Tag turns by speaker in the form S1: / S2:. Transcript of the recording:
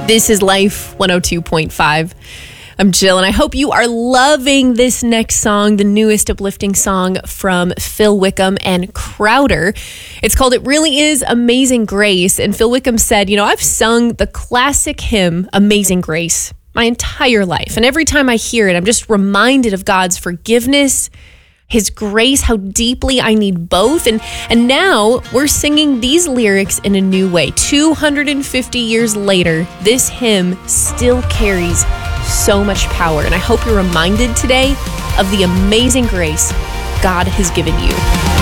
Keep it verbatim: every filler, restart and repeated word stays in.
S1: This is Life one oh two point five. I'm Jill, and I hope you are loving this next song, the newest uplifting song from Phil Wickham and Crowder. It's called It Really Is Amazing Grace, and Phil Wickham said, you know, I've sung the classic hymn, Amazing Grace, my entire life, and every time I hear it, I'm just reminded of God's forgiveness, His grace, how deeply I need both. And and now we're singing these lyrics in a new way. two hundred fifty years later, this hymn still carries so much power. And I hope you're reminded today of the amazing grace God has given you.